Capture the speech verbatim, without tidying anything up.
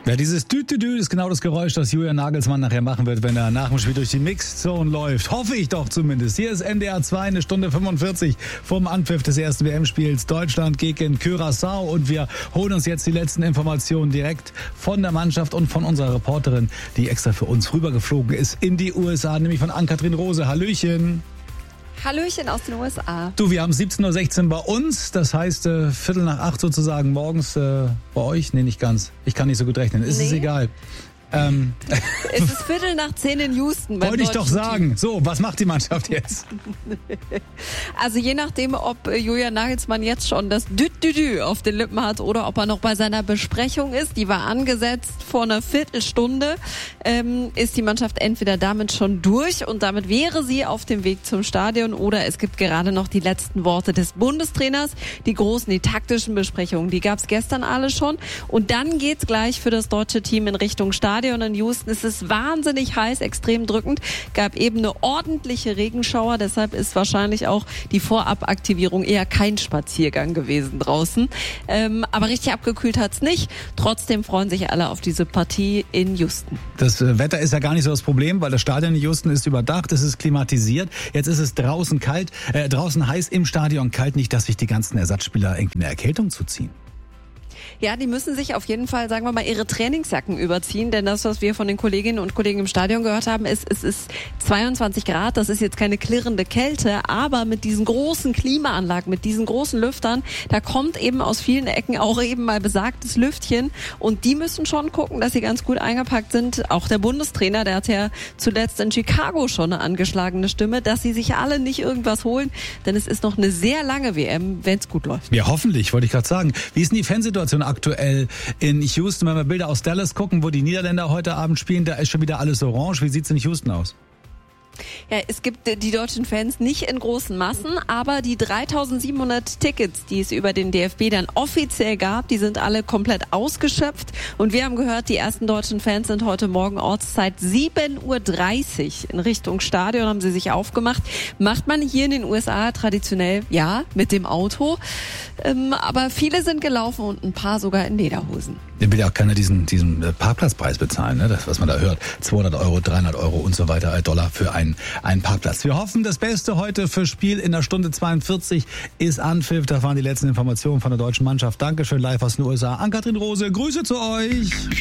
Ja, dieses Dü-Dü-Dü ist genau das Geräusch, das Julian Nagelsmann nachher machen wird, wenn er nach dem Spiel durch die Mixzone läuft. Hoffe ich doch zumindest. Hier ist M D R zwei, eine Stunde fünfundvierzig vom Anpfiff des ersten W M-Spiels Deutschland gegen Curaçao. Und wir holen uns jetzt die letzten Informationen direkt von der Mannschaft und von unserer Reporterin, die extra für uns rübergeflogen ist in die U S A, nämlich von Ann-Kathrin Rose. Hallöchen. Hallöchen aus den U S A. Du, wir haben siebzehn Uhr sechzehn bei uns, das heißt äh, Viertel nach acht sozusagen morgens äh, bei euch. Nee, nicht ganz. Ich kann nicht so gut rechnen. Ist es Nee. egal. Ähm, Es ist Viertel nach zehn in Houston. beim Wollte ich doch deutschen sagen. Team. So, was macht die Mannschaft jetzt? Also je nachdem, ob äh, Julian Nagelsmann jetzt schon das Dü-Dü-Dü auf den Lippen hat oder ob er noch bei seiner Besprechung ist, die war angesetzt vor einer Viertelstunde, ähm, ist die Mannschaft entweder damit schon durch und damit wäre sie auf dem Weg zum Stadion, oder es gibt gerade noch die letzten Worte des Bundestrainers, die großen, die taktischen Besprechungen, die gab es gestern alle schon, und dann geht's gleich für das deutsche Team in Richtung Stadion in Houston. Es ist wahnsinnig heiß, extrem drückend, gab eben eine ordentliche Regenschauer, deshalb ist wahrscheinlich auch die Vorabaktivierung eher kein Spaziergang gewesen draußen. Ähm, aber richtig abgekühlt hat's nicht. Trotzdem freuen sich alle auf diese Partie in Houston. Das äh, Wetter ist ja gar nicht so das Problem, weil das Stadion in Houston ist überdacht, es ist klimatisiert. Jetzt ist es draußen kalt, äh, draußen heiß, im Stadion kalt. Nicht, dass sich die ganzen Ersatzspieler irgendwie eine Erkältung zuziehen. Ja, die müssen sich auf jeden Fall, sagen wir mal, ihre Trainingsjacken überziehen, denn das, was wir von den Kolleginnen und Kollegen im Stadion gehört haben, ist, es ist zweiundzwanzig Grad, das ist jetzt keine klirrende Kälte, aber mit diesen großen Klimaanlagen, mit diesen großen Lüftern, da kommt eben aus vielen Ecken auch eben mal besagtes Lüftchen, und die müssen schon gucken, dass sie ganz gut eingepackt sind. Auch der Bundestrainer, der hat ja zuletzt in Chicago schon eine angeschlagene Stimme, dass sie sich alle nicht irgendwas holen, denn es ist noch eine sehr lange W M, wenn es gut läuft. Ja, hoffentlich, wollte ich gerade sagen. Wie ist denn die Fansituation aktuell in Houston? Wenn wir Bilder aus Dallas gucken, wo die Niederländer heute Abend spielen, da ist schon wieder alles orange. Wie sieht's in Houston aus? Ja, es gibt die deutschen Fans nicht in großen Massen, aber die dreitausendsiebenhundert Tickets, die es über den D F B dann offiziell gab, die sind alle komplett ausgeschöpft. Und wir haben gehört, die ersten deutschen Fans sind heute Morgen Ortszeit sieben Uhr dreißig in Richtung Stadion, haben sie sich aufgemacht. Macht man hier in den U S A traditionell, ja, mit dem Auto. Ähm, aber viele sind gelaufen und ein paar sogar in Lederhosen. Da will ja auch keiner diesen, diesen Parkplatzpreis bezahlen, ne? Das, was man da hört. zweihundert Euro, dreihundert Euro und so weiter, äh, Dollar für einen, einen Parkplatz. Wir hoffen, das Beste heute fürs Spiel in der Stunde zweiundvierzig ist Anpfiff. Da waren die letzten Informationen von der deutschen Mannschaft. Dankeschön, live aus den U S A. Ann-Kathrin Rose, Grüße zu euch.